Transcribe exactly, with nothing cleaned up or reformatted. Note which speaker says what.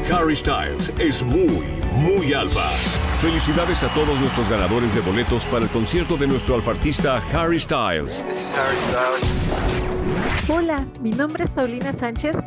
Speaker 1: Harry Styles es muy, muy alfa. Felicidades a todos nuestros ganadores de boletos para el concierto de nuestro alfartista Harry Styles.
Speaker 2: This is Harry Styles.
Speaker 3: Hola, mi nombre es Paulina Sánchez